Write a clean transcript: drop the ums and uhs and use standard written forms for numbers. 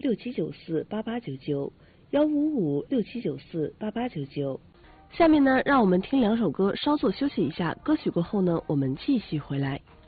15567948899，15567948899。 下面呢，让我们听2首歌，稍作休息一下。歌曲过后呢，我们继续回来。